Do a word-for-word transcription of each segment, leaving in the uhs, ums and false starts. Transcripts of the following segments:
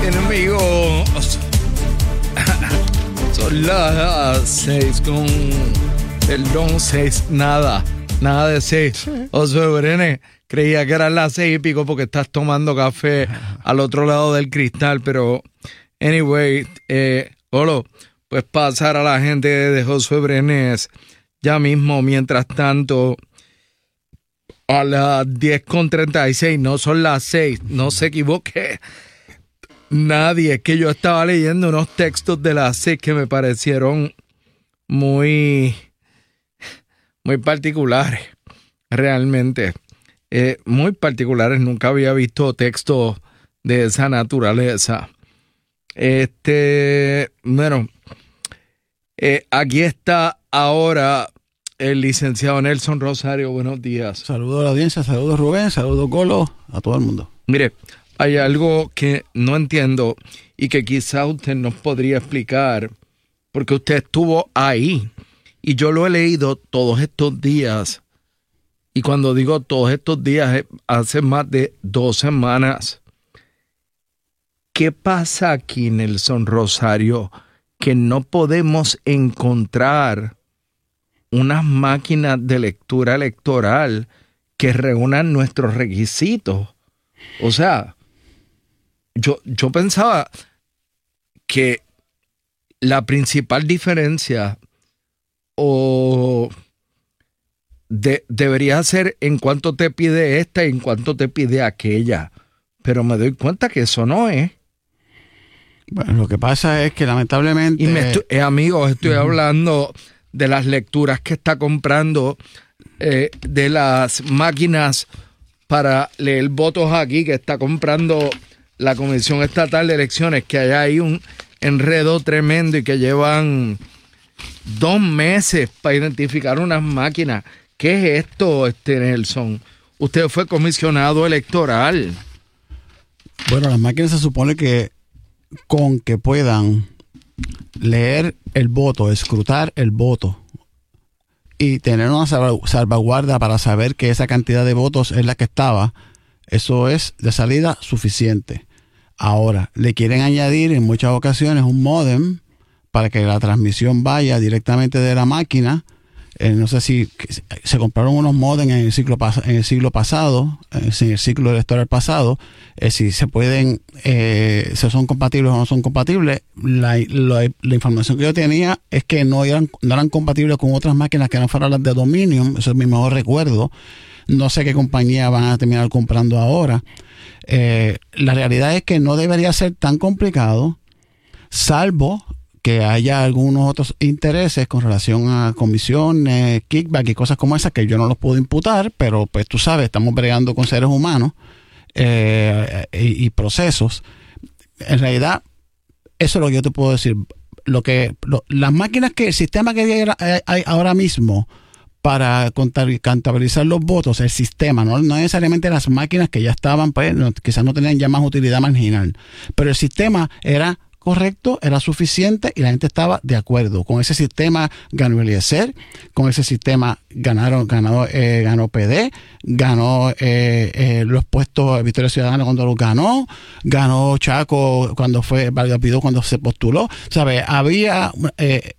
Amigos, son las seis con perdón, seis, nada, nada de seis. Josué Brenes, creía que eran las seis y pico porque estás tomando café al otro lado del cristal, pero anyway, eh, Olo, pues pasar a la gente de Josué Brenes ya mismo. Mientras tanto, a las diez con treinta y seis, no son las seis, no se equivoque nadie, es que yo estaba leyendo unos textos de las seis que me parecieron muy, muy particulares, realmente, eh, muy particulares. Nunca había visto textos de esa naturaleza. Este, bueno, eh, aquí está ahora el licenciado Nelson Rosario. Buenos días. Saludos a la audiencia, saludos Rubén, saludos Golo, a todo el mundo. Mire, hay algo que no entiendo y que quizá usted nos podría explicar, porque usted estuvo ahí y yo lo he leído todos estos días. Y cuando digo todos estos días, hace más de dos semanas. ¿Qué pasa aquí, Nelson Rosario, que no podemos encontrar unas máquinas de lectura electoral que reúnan nuestros requisitos? O sea, yo, yo pensaba que la principal diferencia o de, debería ser en cuánto te pide esta y en cuánto te pide aquella, pero me doy cuenta que eso no es. Bueno, lo que pasa es que lamentablemente... Y me estoy, eh, amigos, estoy uh-huh. hablando de las lecturas que está comprando, eh, de las máquinas para leer votos aquí que está comprando la Comisión Estatal de Elecciones, que hay ahí un enredo tremendo y que llevan dos meses para identificar unas máquinas. ¿Qué es esto, este Nelson? Usted fue comisionado electoral. Bueno, las máquinas se supone que con que puedan leer el voto, escrutar el voto y tener una salvaguarda para saber que esa cantidad de votos es la que estaba, eso es de salida suficiente. Ahora, le quieren añadir en muchas ocasiones un módem para que la transmisión vaya directamente de la máquina. Eh, no sé si se compraron unos modems en el siglo, pas- en el siglo pasado, en el ciclo electoral pasado, eh, si se pueden, eh, si son compatibles o no son compatibles. La, la, la información que yo tenía es que no eran, no eran compatibles con otras máquinas que no fueran las de Dominion. Eso es mi mejor recuerdo. No sé qué compañía van a terminar comprando ahora. Eh, la realidad es que no debería ser tan complicado, salvo que haya algunos otros intereses con relación a comisiones, kickback y cosas como esas que yo no los puedo imputar, pero pues tú sabes, estamos bregando con seres humanos eh, y, y procesos. En realidad, eso es lo que yo te puedo decir. Lo que lo, las máquinas que el sistema que hay, hay ahora mismo para contabilizar los votos, el sistema, no, no necesariamente las máquinas que ya estaban, pues no, quizás no tenían ya más utilidad marginal, pero el sistema era correcto, era suficiente y la gente estaba de acuerdo. Con ese sistema ganó Eliezer, con ese sistema ganaron, ganó, eh, ganó P D, ganó eh, eh, los puestos Victoria Ciudadana cuando los ganó, ganó Chaco cuando fue Vargas Vidó cuando se postuló. ¿Sabes? Había, eh,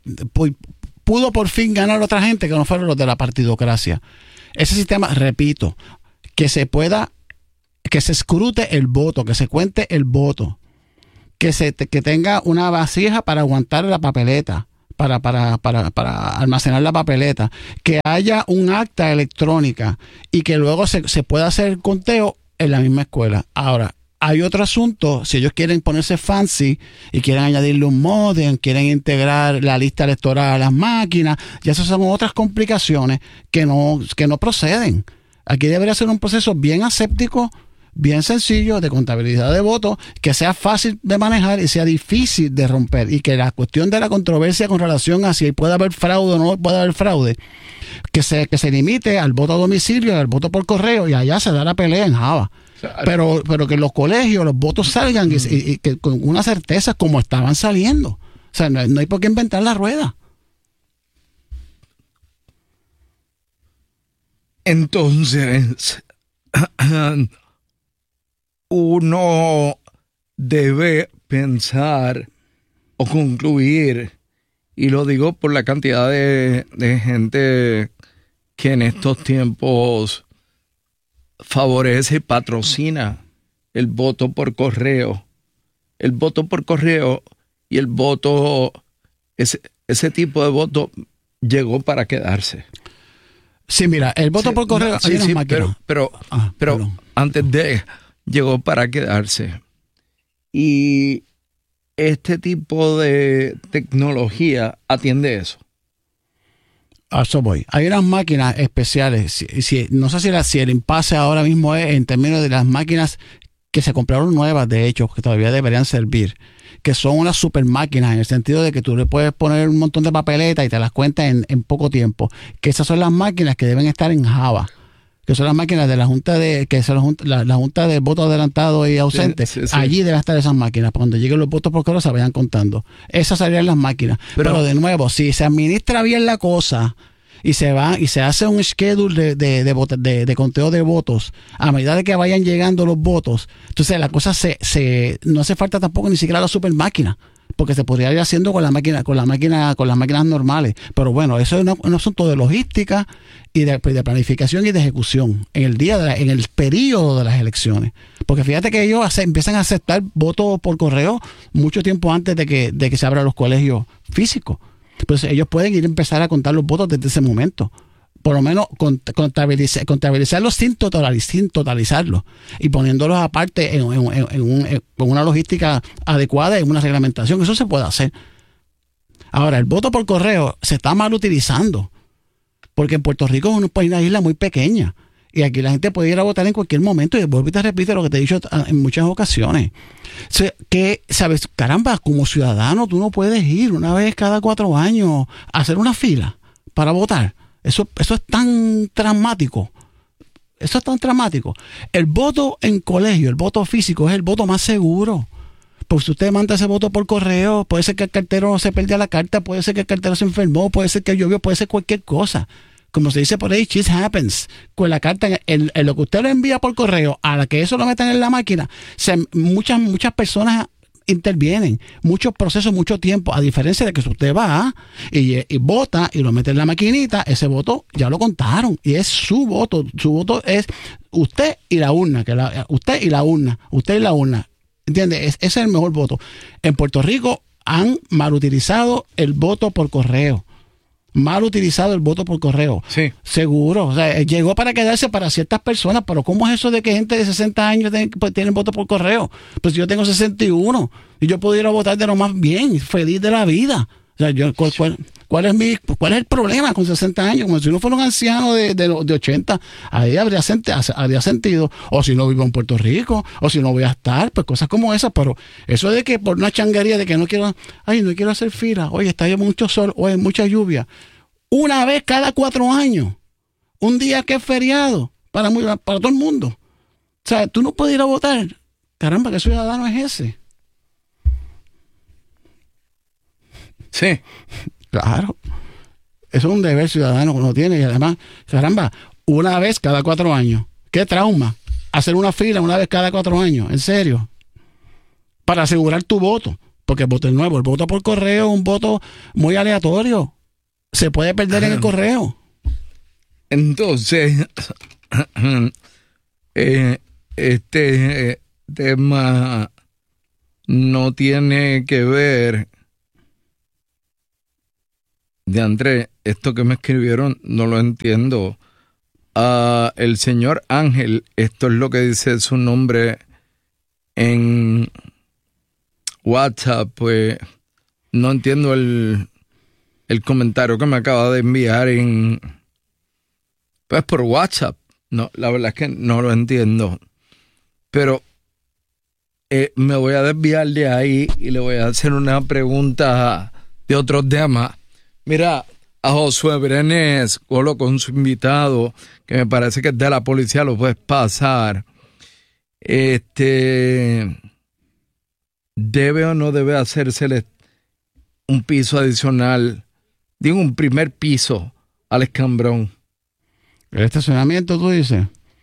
pudo por fin ganar otra gente que no fueron los de la partidocracia. Ese sistema, repito, que se pueda, que se escrute el voto, que se cuente el voto, que se que tenga una vasija para aguantar la papeleta, para, para, para, para almacenar la papeleta, que haya un acta electrónica y que luego se, se pueda hacer el conteo en la misma escuela. Ahora, hay otro asunto, si ellos quieren ponerse fancy y quieren añadirle un modem, quieren integrar la lista electoral a las máquinas, ya esas son otras complicaciones que no, que no proceden. Aquí debería ser un proceso bien aséptico, bien sencillo, de contabilidad de votos, que sea fácil de manejar y sea difícil de romper, y que la cuestión de la controversia con relación a si puede haber fraude o no puede haber fraude, que se, que se limite al voto a domicilio, al voto por correo, y allá se da la pelea en Java. Pero, pero que en los colegios los votos salgan y, y, y que con una certeza como estaban saliendo. O sea, no, no hay por qué inventar la rueda. Entonces, uno debe pensar o concluir, y lo digo por la cantidad de, de gente que en estos tiempos favorece y patrocina el voto por correo. El voto por correo y el voto, ese, ese tipo de voto llegó para quedarse. Sí, mira, el voto sí, por correo... No, sí, sí, pero, pero, ah, pero antes de... llegó para quedarse. Y este tipo de tecnología atiende eso. A eso voy. Hay unas máquinas especiales. Si, si, no sé si, la, si el impasse ahora mismo es en términos de las máquinas que se compraron nuevas, de hecho, que todavía deberían servir, que son unas super máquinas en el sentido de que tú le puedes poner un montón de papeletas y te las cuentas en, en poco tiempo. Que esas son las máquinas que deben estar en Java, que son las máquinas de la Junta de que son la, la Junta de votos adelantados y ausentes. Sí, sí, sí. Allí deben estar esas máquinas. Para cuando lleguen los votos por correo se vayan contando. Esas serían las máquinas. Pero, Pero de nuevo, si se administra bien la cosa y se va y se hace un schedule de, de, de, de, de conteo de votos a medida de que vayan llegando los votos, entonces la cosa se, se no hace falta tampoco ni siquiera la super máquina, porque se podría ir haciendo con la máquina, con la máquina, con las máquinas normales. Pero bueno, eso es un, un asunto de logística y de, de planificación y de ejecución en el día de la, en el periodo de las elecciones. Porque fíjate que ellos hace, empiezan a aceptar votos por correo mucho tiempo antes de que, de que se abran los colegios físicos. Entonces ellos pueden ir a empezar a contar los votos desde ese momento. Por lo menos contabilizar, contabilizarlos sin, totaliz, sin totalizarlos y poniéndolos aparte en, en, en, en, un, en una logística adecuada, en una reglamentación. Eso se puede hacer. Ahora, el voto por correo se está mal utilizando porque en Puerto Rico es una isla muy pequeña y aquí la gente puede ir a votar en cualquier momento. Y vuelvo y te repito lo que te he dicho en muchas ocasiones. O sea, que, ¿sabes? Caramba, como ciudadano tú no puedes ir una vez cada cuatro años a hacer una fila para votar. Eso, eso es tan traumático. Eso es tan traumático. El voto en colegio, el voto físico, es el voto más seguro. Porque si usted manda ese voto por correo, puede ser que el cartero se perdió la carta, puede ser que el cartero se enfermó, puede ser que llovió, puede ser cualquier cosa. Como se dice por ahí, shit happens. Con la carta, en, en lo que usted lo envía por correo, a la que eso lo metan en la máquina, se, muchas, muchas personas intervienen, muchos procesos, mucho tiempo, a diferencia de que si usted va y, y vota y lo mete en la maquinita, ese voto ya lo contaron y es su voto, su voto es usted y la urna, que la, usted y la urna, usted y la urna, ¿entiende? Es, ese es el mejor voto. En Puerto Rico han mal utilizado el voto por correo. Mal utilizado el voto por correo. Sí. Seguro. O sea, llegó para quedarse para ciertas personas, pero ¿cómo es eso de que gente de sesenta años tienen, pues, tienen voto por correo? Pues yo tengo sesenta y uno y yo puedo ir a votar de lo más bien, feliz de la vida. O sea, yo, ¿cuál, cuál, cuál, es mi, cuál es el problema con sesenta años? Como si uno fuera un anciano de, de, de ochenta, ahí habría, habría sentido. O si no vivo en Puerto Rico, o si no voy a estar, pues cosas como esas. Pero eso de que por una changuería de que no quiero, ay, no quiero hacer fila, oye, está mucho sol, oye, mucha lluvia. Una vez cada cuatro años, un día que es feriado para, muy, para todo el mundo. O sea, tú no puedes ir a votar. Caramba, ¿qué ciudadano es ese? Sí. Claro. Eso es un deber ciudadano que uno tiene. Y además, caramba, una vez cada cuatro años. ¿Qué trauma? Hacer una fila una vez cada cuatro años. ¿En serio? Para asegurar tu voto. Porque el voto es nuevo. El voto por correo es un voto muy aleatorio. Se puede perder en el correo. Entonces, eh, este eh, tema no tiene que ver, de Andrés, esto que me escribieron no lo entiendo. Uh, el señor Ángel, esto es lo que dice su nombre en WhatsApp, pues no entiendo el... el comentario que me acaba de enviar en pues por WhatsApp. No, la verdad es que no lo entiendo. Pero eh, me voy a desviar de ahí y le voy a hacer una pregunta de otro tema. Mira, a Josué Brenes, Colo con su invitado, que me parece que es de la policía, lo puedes pasar. Este, ¿debe o no debe hacérsele un piso adicional? Digo, un primer piso al escambrón. ¿El estacionamiento, tú dices?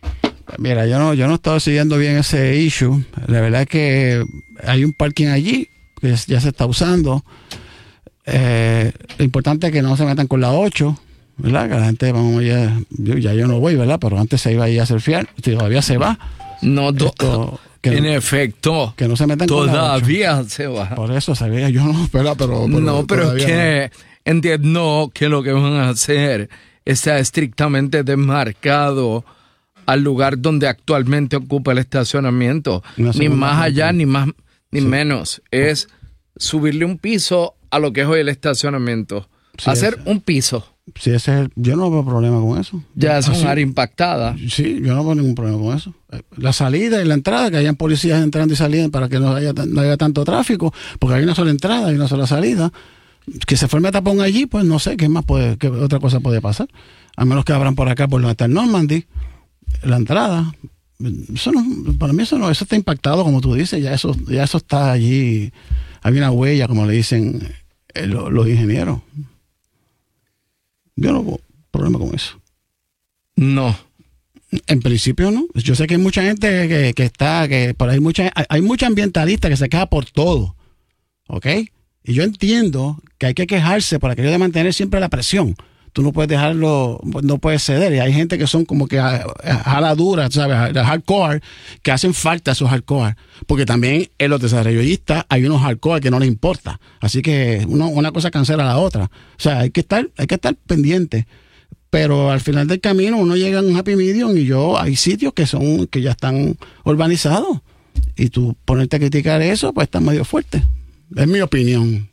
Mira, yo no, yo no he estado siguiendo bien ese issue. La verdad es que hay un parking allí que ya se está usando. Eh, lo importante es que no se metan con la ocho, ¿verdad? Que la gente, vamos, ya yo, ya yo no voy, ¿verdad? Pero antes se iba a ir a surfear, todavía se va. No, do, Esto, que, en efecto, que no se metan con la ocho. Todavía se va. Por eso sabía, yo no, pero, pero, pero no, pero es que no. entiendo que lo que van a hacer está estrictamente desmarcado al lugar donde actualmente ocupa el estacionamiento. Ni más allá, ni más ni sí. menos. Es subirle un piso a lo que es hoy el estacionamiento. Sí, hacer ese, un piso. Sí, ese es el, yo no veo problema con eso. Ya es un área impactada. Sí, yo no veo ningún problema con eso. La salida y la entrada, que hayan policías entrando y saliendo para que no haya, no haya tanto tráfico, porque hay una sola entrada y una sola salida. Que se forme tapón allí, pues no sé qué más puede, qué otra cosa puede pasar. A menos que abran por acá, por donde está el Normandy, la entrada. Eso no, para mí eso no, eso está impactado, como tú dices, ya eso, ya eso está allí. Hay una huella, como le dicen eh, los, los ingenieros. Yo no tengo problema con eso. No. En principio no. Yo sé que hay mucha gente que, que está, que por ahí mucha, hay, hay mucha ambientalista que se queja por todo. ¿Ok? Y yo entiendo que hay que quejarse para aquello de mantener siempre la presión. Tú no puedes dejarlo, no puedes ceder. Y hay gente que son como que jaladuras, ¿sabes? Hardcore, que hacen falta esos hardcore. Porque también en los desarrollistas hay unos hardcore que no les importa. Así que uno, una cosa cancela a la otra. O sea, hay que estar, hay que estar pendiente. Pero al final del camino uno llega a un happy medium y yo, hay sitios que son, que ya están urbanizados. Y tú ponerte a criticar eso, pues está medio fuerte. Es mi opinión.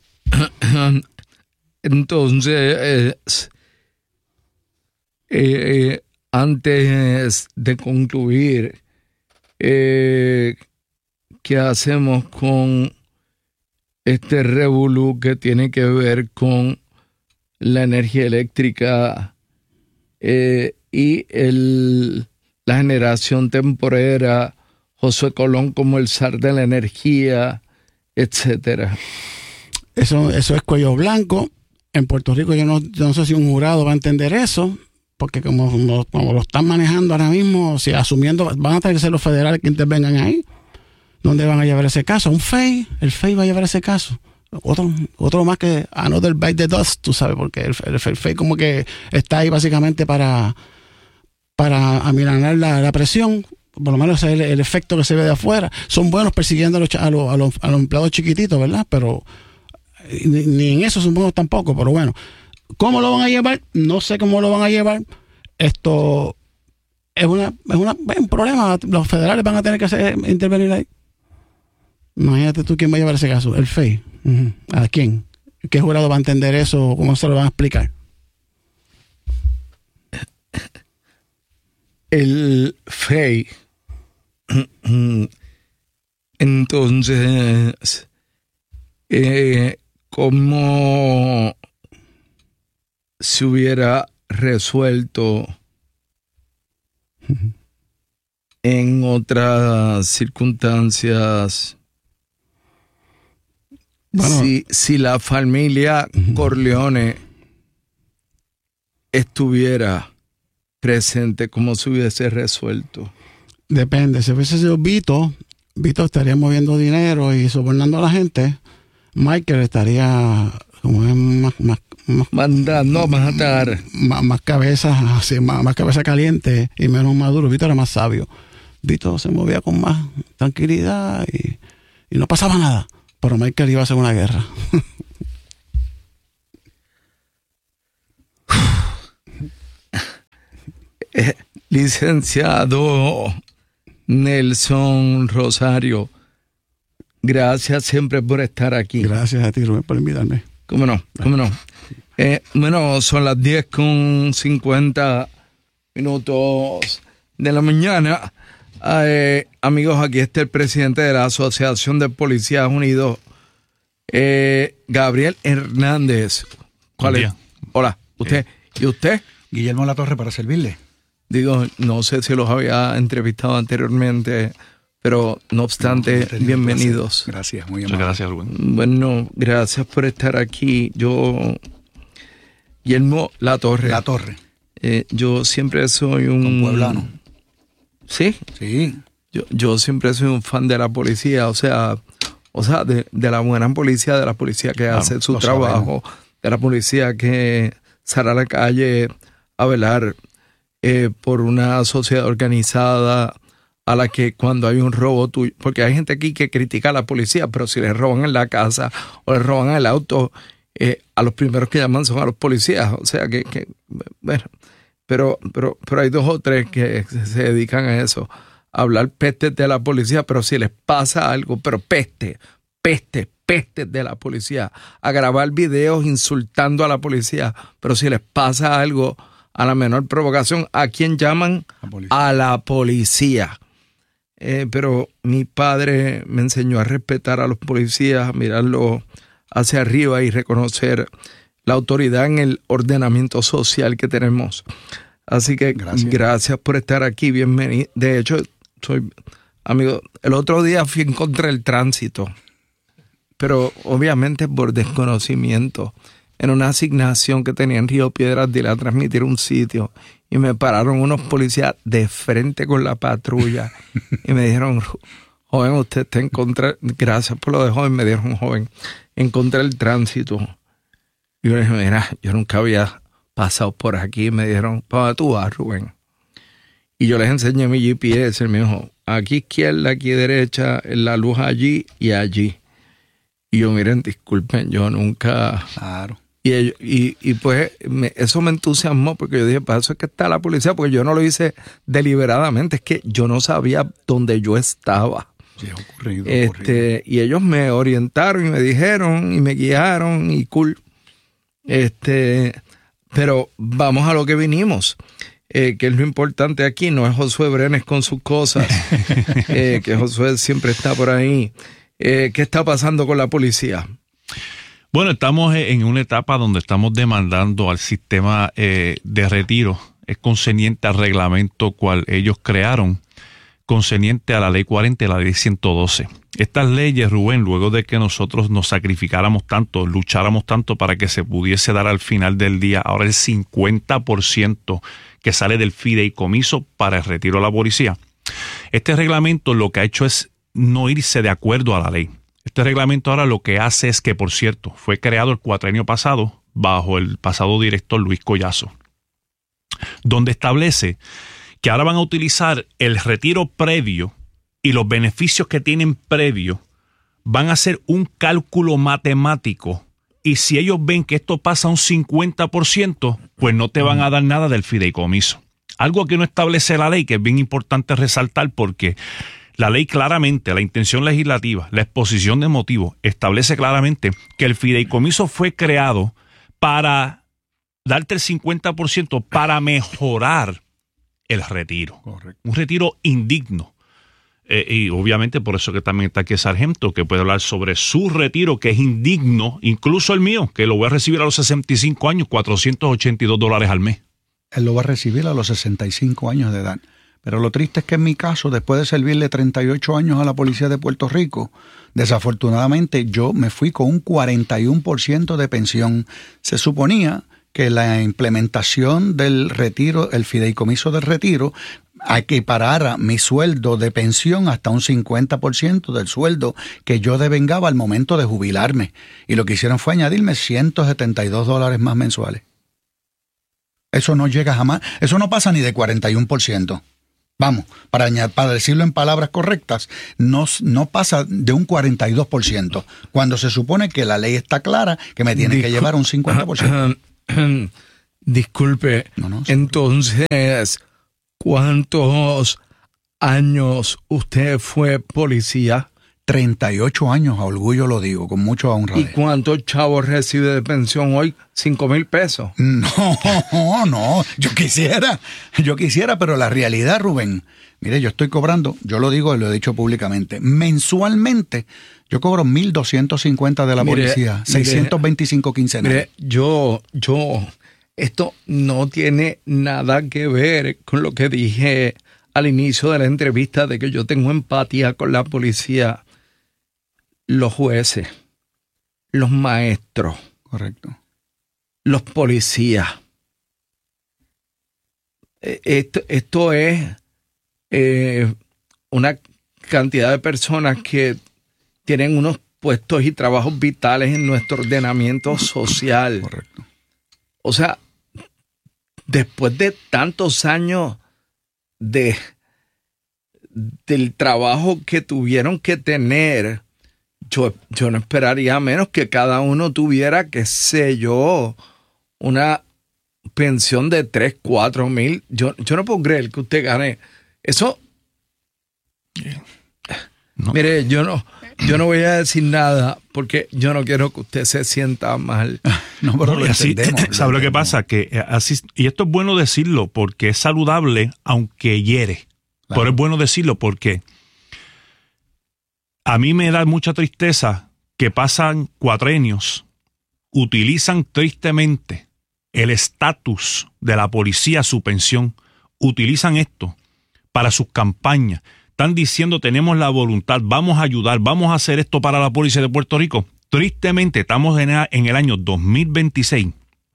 Entonces, eh, antes de concluir, eh, ¿qué hacemos con este revolú que tiene que ver con la energía eléctrica eh, y el, la generación temporera? Josué Colón como el zar de la energía, etcétera. Eso, eso es cuello blanco. En Puerto Rico yo no, yo no sé si un jurado va a entender eso, porque como, como, como lo están manejando ahora mismo, si asumiendo, van a tener que ser los federales que intervengan ahí. ¿Dónde van a llevar ese caso? Un F E I, el F E I va a llevar ese caso. Otro, otro más que another bite the dust, tú sabes, porque el, el, el F E I como que está ahí básicamente para, para amilanar la, la presión. Por lo menos el, el efecto que se ve de afuera. Son buenos persiguiendo a los, a los, a los, a los empleados chiquititos, ¿verdad? Pero ni, ni en eso son buenos tampoco. Pero bueno, ¿cómo lo van a llevar? No sé cómo lo van a llevar. Esto es, una, es, una, es un problema. Los federales van a tener que hacer, intervenir ahí. Imagínate tú quién va a llevar ese caso. El F E I. Uh-huh. ¿A quién? ¿Qué jurado va a entender eso? ¿Cómo se lo van a explicar? El F E I. Entonces, eh, ¿cómo se hubiera resuelto en otras circunstancias? Bueno, si, si la familia Corleone estuviera presente, ¿cómo se hubiese resuelto? Depende, si hubiese sido Vito, Vito estaría moviendo dinero y sobornando a la gente. Michael estaría como es más, más, más mandando a matar. Más, más cabeza, así, más, más cabeza caliente y menos maduro. Vito era más sabio. Vito se movía con más tranquilidad y, y no pasaba nada. Pero Michael iba a hacer una guerra. eh, licenciado Nelson Rosario, gracias siempre por estar aquí. Gracias a ti, Rubén, por invitarme. ¿Cómo no? ¿Cómo no? Eh, bueno, son las diez con cincuenta minutos de la mañana. Eh, amigos, aquí está el presidente de la Asociación de Policías Unidos, eh, Gabriel Hernández. ¿Cuál es? Hola, ¿usted? Eh, ¿Y usted? Guillermo Latorre, para servirle. Digo, no sé si los había entrevistado anteriormente, pero no obstante, no, bienvenidos. Gracias, muy amable. Muchas gracias, Rubén. Bueno, gracias por estar aquí. Yo, Guillermo Latorre. Latorre. Eh, yo siempre soy un... un pueblano. ¿Sí? Sí. Yo, yo siempre soy un fan de la policía, o sea, o sea, de, de la buena policía, de la policía que Claro, hace su lo trabajo, sabemos. de la policía que sale a la calle a velar eh, por una sociedad organizada a la que cuando hay un robo tuyo, porque hay gente aquí que critica a la policía, pero si le roban en la casa o le roban el auto, eh, a los primeros que llaman son a los policías, o sea que, que bueno, pero, pero, pero hay dos o tres que se dedican a eso, a hablar pestes de la policía, pero si les pasa algo, pero peste, peste, peste de la policía, a grabar videos insultando a la policía, pero si les pasa algo, a la menor provocación, ¿a quién llaman? La policía. A la policía. Eh, pero mi padre me enseñó a respetar a los policías, a mirarlos hacia arriba y reconocer la autoridad en el ordenamiento social que tenemos. Así que gracias, gracias por estar aquí, bienvenido. De hecho, soy amigo, el otro día fui en contra del tránsito, pero obviamente por desconocimiento. En una asignación que tenía en Río Piedras de ir a transmitir un sitio y me pararon unos policías de frente con la patrulla y me dijeron, joven, usted está en contra, gracias por lo de joven, me dijeron joven, en contra del tránsito. Y yo le dije, mira, yo nunca había pasado por aquí. Me dijeron, ¿para dónde tú vas, Rubén? Y yo les enseñé mi G P S y me dijo, aquí izquierda, aquí derecha, la luz allí y allí. Y yo, miren, disculpen, yo nunca... Claro. Y, ellos, y, y pues me, eso me entusiasmó porque yo dije, para eso es que está la policía, porque yo no lo hice deliberadamente, es que yo no sabía dónde yo estaba. Sí, ha ocurrido, este, ocurrido. Y ellos me orientaron y me dijeron y me guiaron y cool. Este, pero vamos a lo que vinimos, eh, que es lo importante aquí, no es Josué Brenes con sus cosas, eh, que Josué siempre está por ahí. Eh, ¿Qué está pasando con la policía? Bueno, estamos en una etapa donde estamos demandando al sistema eh, de retiro, es concerniente al reglamento cual ellos crearon, concerniente a la ley cuarenta y la ley ciento doce. Estas leyes, Rubén, luego de que nosotros nos sacrificáramos tanto, lucháramos tanto para que se pudiese dar al final del día, ahora el cincuenta por ciento que sale del fideicomiso para el retiro de la policía. Este reglamento lo que ha hecho es no irse de acuerdo a la ley. Este reglamento ahora lo que hace es que, por cierto, fue creado el cuatrienio pasado bajo el pasado director Luis Collazo, donde establece que ahora van a utilizar el retiro previo y los beneficios que tienen previo, van a hacer un cálculo matemático y si ellos ven que esto pasa a un cincuenta por ciento, pues no te van a dar nada del fideicomiso. Algo que no establece la ley, que es bien importante resaltar porque la ley claramente, la intención legislativa, la exposición de motivos, establece claramente que el fideicomiso fue creado para darte el cincuenta por ciento para mejorar el retiro. Correcto. Un retiro indigno. Eh, y obviamente por eso que también está aquí el sargento, que puede hablar sobre su retiro, que es indigno, incluso el mío, que lo voy a recibir a los sesenta y cinco años, cuatrocientos ochenta y dos dólares al mes. Él lo va a recibir a los sesenta y cinco años de edad. Pero lo triste es que en mi caso, después de servirle treinta y ocho años a la policía de Puerto Rico, desafortunadamente yo me fui con un cuarenta y uno por ciento de pensión. Se suponía que la implementación del retiro, el fideicomiso del retiro, equiparara mi sueldo de pensión hasta un cincuenta por ciento del sueldo que yo devengaba al momento de jubilarme. Y lo que hicieron fue añadirme ciento setenta y dos dólares más mensuales. Eso no llega jamás, eso no pasa ni de cuarenta y uno por ciento. Vamos, para, para decirlo en palabras correctas, no, no pasa de un cuarenta y dos por ciento, cuando se supone que la ley está clara, que me tiene Discul- que llevar un cincuenta por ciento. Disculpe, no, no, entonces, ¿cuántos años usted fue policía? treinta y ocho años, a orgullo lo digo, con mucho honradez. ¿Y cuántos chavos recibe de pensión hoy? ¿Cinco mil pesos? No, no, yo quisiera, yo quisiera, pero la realidad, Rubén, mire, yo estoy cobrando, yo lo digo y lo he dicho públicamente, mensualmente yo cobro mil doscientos cincuenta de la mire, policía, mire, seiscientos veinticinco quincenales. Mire, yo, yo, esto no tiene nada que ver con lo que dije al inicio de la entrevista de que yo tengo empatía con la policía. Los jueces, los maestros, correcto, los policías. Esto, esto es eh, una cantidad de personas que tienen unos puestos y trabajos vitales en nuestro ordenamiento social. Correcto. O sea, después de tantos años de del trabajo que tuvieron que tener, yo, yo no esperaría menos que cada uno tuviera, qué sé yo, una pensión de tres, cuatro mil. Yo, yo no puedo creer que usted gane eso. No. Mire, yo no, yo no voy a decir nada porque yo no quiero que usted se sienta mal. No, pero no, así, ¿sabe lo que pasa? Que así, y esto es bueno decirlo porque es saludable, aunque hiere. Claro. Pero es bueno decirlo porque a mí me da mucha tristeza que pasan cuatrenios, utilizan tristemente el estatus de la policía, su pensión, utilizan esto para sus campañas. Están diciendo, tenemos la voluntad, vamos a ayudar, vamos a hacer esto para la policía de Puerto Rico. Tristemente, estamos en el año dos mil veintiséis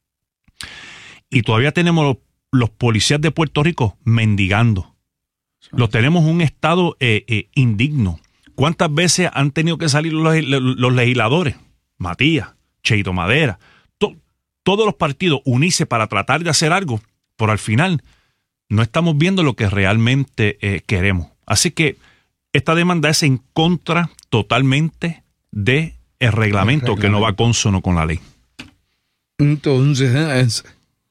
y todavía tenemos los, los policías de Puerto Rico mendigando. Los tenemos en un estado eh, eh, indigno. ¿Cuántas veces han tenido que salir los, los legisladores? Matías, Cheito Madera, to, todos los partidos unirse para tratar de hacer algo, pero al final no estamos viendo lo que realmente eh, queremos. Así que esta demanda es en contra totalmente del reglamento, reglamento que no va consono con la ley. Entonces,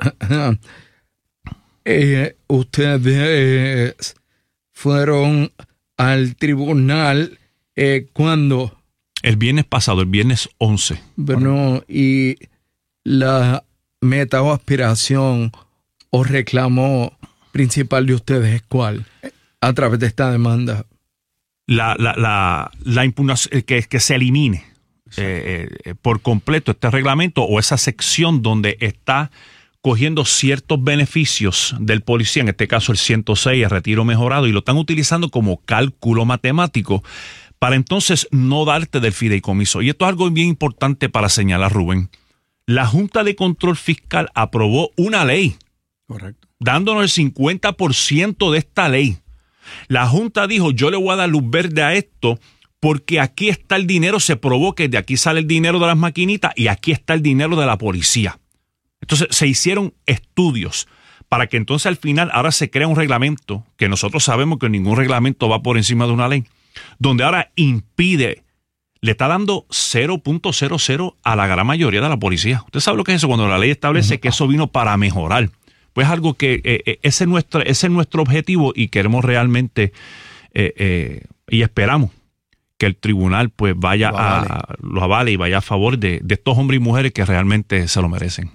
eh, ustedes fueron al tribunal eh, cuando... El viernes pasado, el viernes once. Bueno, y la meta o aspiración o reclamo principal de ustedes es ¿cuál? A través de esta demanda. La, la, la, la impugnación, que, que se elimine eh, eh, por completo este reglamento o esa sección donde está cogiendo ciertos beneficios del policía, en este caso el ciento seis, el retiro mejorado, y lo están utilizando como cálculo matemático para entonces no darte del fideicomiso. Y esto es algo bien importante para señalar, Rubén. La Junta de Control Fiscal aprobó una ley. Correcto. Dándonos el cincuenta por ciento de esta ley. La Junta dijo, yo le voy a dar luz verde a esto porque aquí está el dinero, se probó que de aquí sale el dinero de las maquinitas y aquí está el dinero de la policía. Entonces se hicieron estudios para que entonces al final ahora se crea un reglamento, que nosotros sabemos que ningún reglamento va por encima de una ley, donde ahora impide, le está dando cero punto cero cero a la gran mayoría de la policía. Usted sabe lo que es eso, cuando la ley establece uh-huh. que eso vino para mejorar. Pues algo que eh, ese, es nuestro, ese es nuestro objetivo y queremos realmente eh, eh, y esperamos que el tribunal pues vaya lo avale. a lo avale y vaya a favor de, de estos hombres y mujeres que realmente se lo merecen.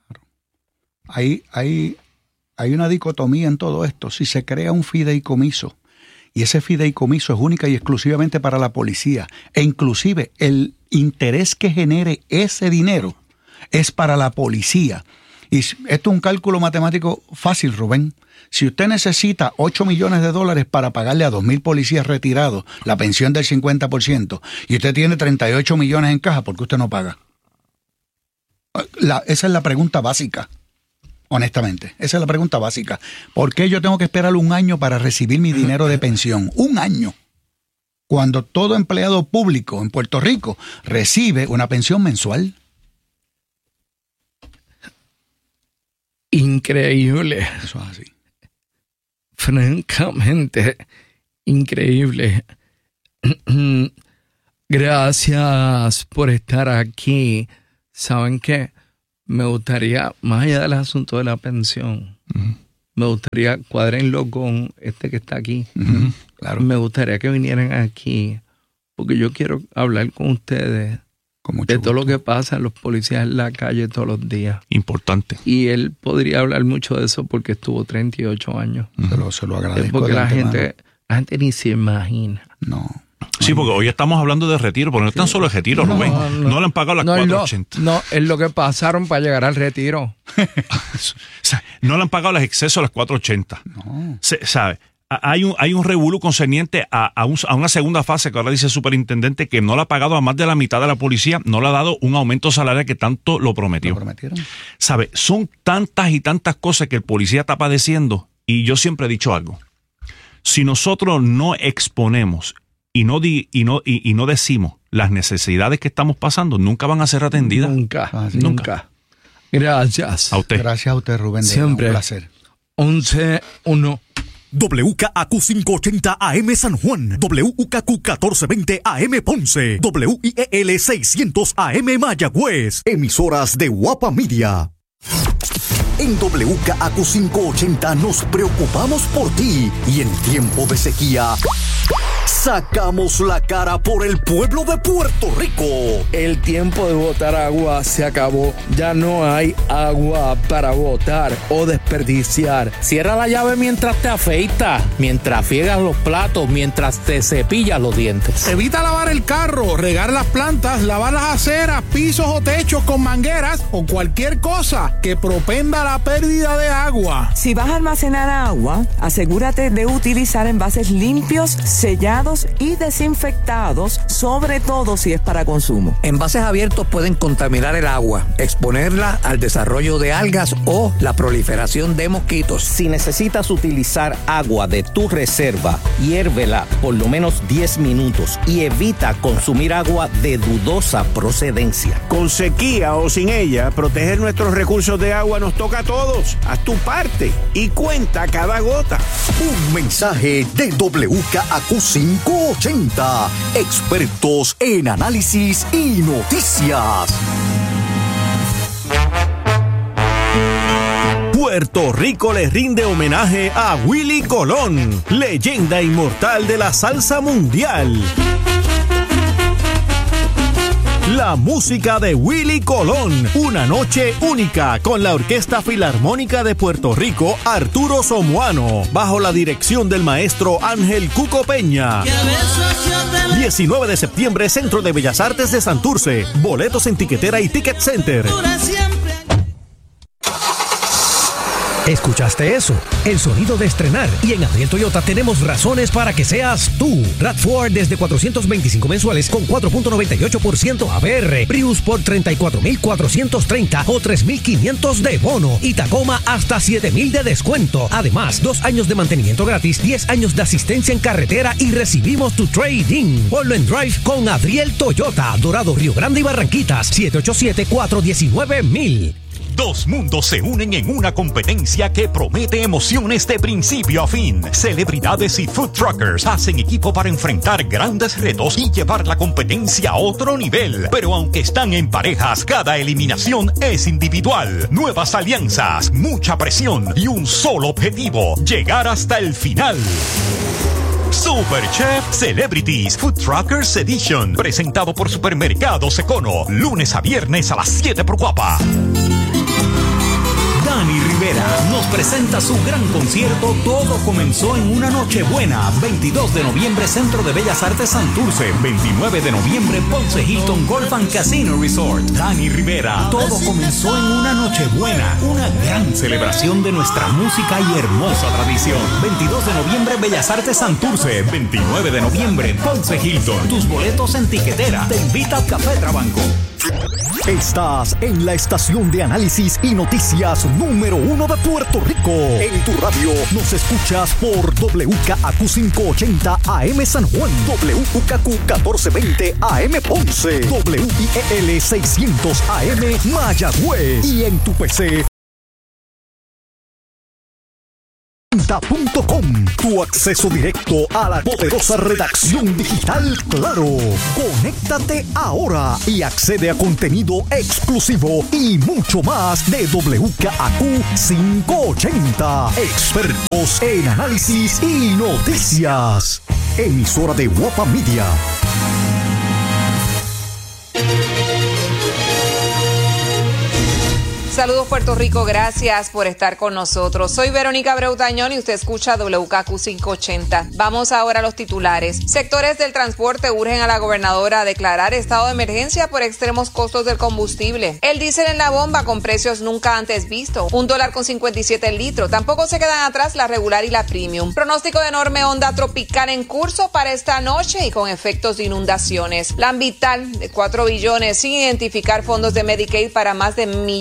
Hay, hay, hay una dicotomía en todo esto. Si se crea un fideicomiso y ese fideicomiso es única y exclusivamente para la policía e inclusive el interés que genere ese dinero es para la policía. Y esto es un cálculo matemático fácil, Rubén. Si usted necesita ocho millones de dólares para pagarle a dos mil policías retirados la pensión del cincuenta por ciento y usted tiene treinta y ocho millones en caja, ¿por qué usted no paga? La, esa es la pregunta básica, honestamente. Esa es la pregunta básica. ¿Por qué yo tengo que esperar un año para recibir mi dinero de pensión? Un año. Cuando todo empleado público en Puerto Rico recibe una pensión mensual. Increíble. Eso es así. Francamente, increíble. Gracias por estar aquí. ¿Saben qué? Me gustaría, más allá del asunto de la pensión, uh-huh. me gustaría cuadrenlo con este que está aquí. Uh-huh. Claro. Me gustaría que vinieran aquí, porque yo quiero hablar con ustedes con mucho de gusto. todo lo que pasa en los policías en la calle todos los días. Importante. Y él podría hablar mucho de eso porque estuvo treinta y ocho años. Uh-huh. Se, lo, se lo agradezco. Es porque la gente, la gente ni se imagina. No. Sí, porque hoy estamos hablando de retiro, pero no es tan solo el retiro, no, Rubén. No, no le han pagado las no, cuatrocientos ochenta. No, es lo que pasaron para llegar al retiro. O sea, no le han pagado los excesos a las cuatrocientos ochenta. No. Se, ¿sabe? Hay un, hay un revolú concerniente a, a, un, a una segunda fase que ahora dice el superintendente que no le ha pagado a más de la mitad de la policía, no le ha dado un aumento salarial que tanto lo prometió. ¿Lo prometieron? ¿Sabe? Son tantas y tantas cosas que el policía está padeciendo y yo siempre he dicho algo. Si nosotros no exponemos y no, di, y no, y, y no decimos las necesidades que estamos pasando, nunca van a ser atendidas. Nunca, Ah, sí. nunca. Gracias. A usted. Gracias a usted, Rubén. De Siempre. verdad, un placer. once uno. W K A Q quinientos ochenta A M San Juan, W K Q catorce veinte A M Ponce, W I E L seiscientos A M Mayagüez, emisoras de Guapa Media. En W K A Q quinientos ochenta nos preocupamos por ti y en tiempo de sequía sacamos la cara por el pueblo de Puerto Rico. El tiempo de botar agua se acabó. Ya no hay agua para botar o desperdiciar. Cierra la llave mientras te afeitas, mientras friegas los platos, mientras te cepillas los dientes. Evita lavar el carro, regar las plantas, lavar las aceras, pisos o techos con mangueras o cualquier cosa que propenda la pérdida de agua. Si vas a almacenar agua, asegúrate de utilizar envases limpios, sellados y desinfectados, sobre todo si es para consumo. Envases abiertos pueden contaminar el agua, exponerla al desarrollo de algas o la proliferación de mosquitos. Si necesitas utilizar agua de tu reserva, hiérvela por lo menos diez minutos y evita consumir agua de dudosa procedencia. Con sequía o sin ella, proteger nuestros recursos de agua nos toca a todos. Haz tu parte y cuenta cada gota. Un mensaje de W K A Q quinientos ochenta, expertos en análisis y noticias. Puerto Rico le rinde homenaje a Willie Colón, leyenda inmortal de la salsa mundial. La música de Willie Colón, una noche única con la Orquesta Filarmónica de Puerto Rico, Arturo Somoano, bajo la dirección del maestro Ángel Cuco Peña. diecinueve de septiembre, Centro de Bellas Artes de Santurce. Boletos en Tiquetera y Ticket Center. ¿Escuchaste eso? El sonido de estrenar. Y en Adriel Toyota tenemos razones para que seas tú. RAV cuatro desde cuatrocientos veinticinco mensuales con cuatro punto noventa y ocho por ciento A P R. Prius por treinta y cuatro mil cuatrocientos treinta o tres mil quinientos de bono. Y Tacoma hasta siete mil de descuento. Además, dos años de mantenimiento gratis, diez años de asistencia en carretera y recibimos tu trading. Ponlo en Drive con Adriel Toyota. Dorado, Río Grande y Barranquitas. siete ocho siete, cuatro uno nueve, mil. Dos mundos se unen en una competencia que promete emociones de principio a fin. Celebridades y food truckers hacen equipo para enfrentar grandes retos y llevar la competencia a otro nivel. Pero aunque están en parejas, cada eliminación es individual. Nuevas alianzas, mucha presión y un solo objetivo: llegar hasta el final. Superchef Celebrities Food Truckers Edition, presentado por Supermercados Econo, lunes a viernes a las siete por Guapa. Dani Rivera nos presenta su gran concierto Todo comenzó en una Nochebuena. veintidós de noviembre, Centro de Bellas Artes Santurce. veintinueve de noviembre, Ponce Hilton Golf and Casino Resort. Dani Rivera, Todo comenzó en una Nochebuena. Una gran celebración de nuestra música y hermosa tradición. veintidós de noviembre, Bellas Artes Santurce. veintinueve de noviembre, Ponce Hilton. Tus boletos en Tiquetera. Te invita a Café Trabanco. Estás en la estación de análisis y noticias número uno de Puerto Rico. En tu radio nos escuchas por W K A Q quinientos ochenta A M San Juan, W K Q catorce veinte A M Ponce, W I E L seiscientos A M Mayagüez y en tu P C punto com, tu acceso directo a la poderosa redacción digital Claro. Conéctate ahora y accede a contenido exclusivo y mucho más de W K A Q quinientos ochenta. Expertos en análisis y noticias. Emisora de Guapa Media. Saludos Puerto Rico, gracias por estar con nosotros. Soy Verónica Abreu Tañón y usted escucha W K Q quinientos ochenta. Vamos ahora a los titulares. Sectores del transporte urgen a la gobernadora a declarar estado de emergencia por extremos costos del combustible. El diésel en la bomba con precios nunca antes vistos. Un dólar con cincuenta y siete el litro. Tampoco se quedan atrás la regular y la premium. Pronóstico de enorme onda tropical en curso para esta noche y con efectos de inundaciones. Plan vital de cuatro billones sin identificar fondos de Medicaid para más de millón y medio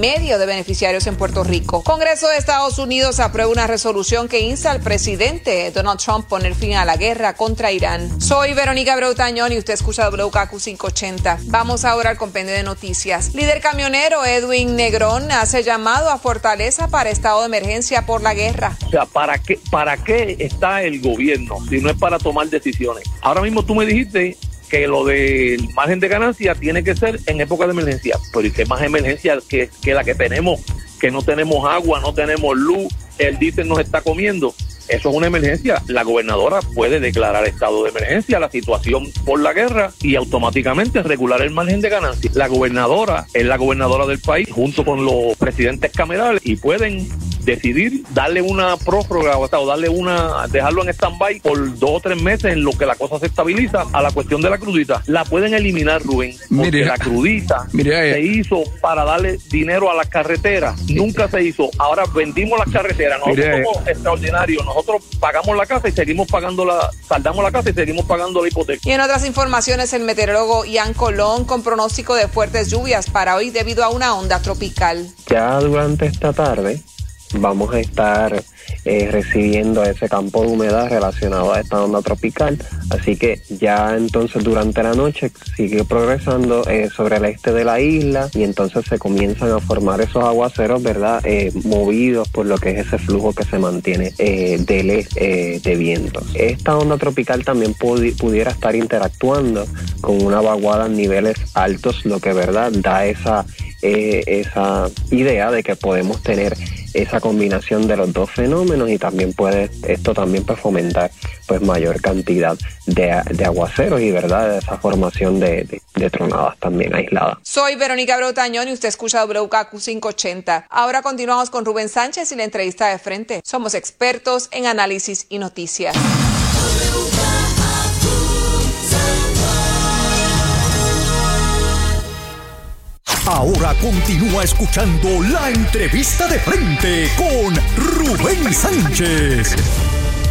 medio de beneficiarios en Puerto Rico. Congreso de Estados Unidos aprueba una resolución que insta al presidente Donald Trump a poner fin a la guerra contra Irán. Soy Verónica Abreu Tañón y usted escucha W K Q quinientos ochenta. Vamos ahora al compendio de noticias. Líder camionero Edwin Negrón hace llamado a fortaleza para estado de emergencia por la guerra. O sea, ¿para qué, para qué está el gobierno si no es para tomar decisiones? Ahora mismo tú me dijiste que lo del margen de ganancia tiene que ser en época de emergencia. Pero ¿y qué más emergencia que, que la que tenemos? Que no tenemos agua, no tenemos luz, el diésel nos está comiendo. Eso es una emergencia. La gobernadora puede declarar estado de emergencia, la situación por la guerra, y automáticamente regular el margen de ganancia. La gobernadora es la gobernadora del país, junto con los presidentes camerales, y pueden decidir darle una prórroga o darle una, dejarlo en stand-by por dos o tres meses en lo que la cosa se estabiliza a la cuestión de la crudita. La pueden eliminar, Rubén, porque mire, la crudita mire, se hizo para darle dinero a las carreteras. Sí. Nunca se hizo. Ahora vendimos las carreteras. Nosotros mire, somos extraordinarios. Nosotros pagamos la casa y seguimos pagando la, saldamos la casa y seguimos pagando la hipoteca. Y en otras informaciones, el meteorólogo Ian Colón con pronóstico de fuertes lluvias para hoy debido a una onda tropical. Ya durante esta tarde vamos a estar eh, recibiendo ese campo de humedad relacionado a esta onda tropical, así que ya entonces durante la noche sigue progresando eh, sobre el este de la isla y entonces se comienzan a formar esos aguaceros, ¿verdad? Eh, movidos por lo que es ese flujo que se mantiene eh, del este eh, de vientos. Esta onda tropical también pudi- pudiera estar interactuando con una vaguada en niveles altos, lo que, ¿verdad?, da esa, eh, esa idea de que podemos tener esa combinación de los dos fenómenos y también puede, esto también puede fomentar pues mayor cantidad de, de aguaceros y verdad de esa formación de, de, de tronadas también aisladas. Soy Verónica Abreu Tañón y usted escucha W K Q quinientos ochenta. Ahora continuamos con Rubén Sánchez y la entrevista de frente. Somos expertos en análisis y noticias. Ahora continúa escuchando la entrevista de frente con Rubén Sánchez.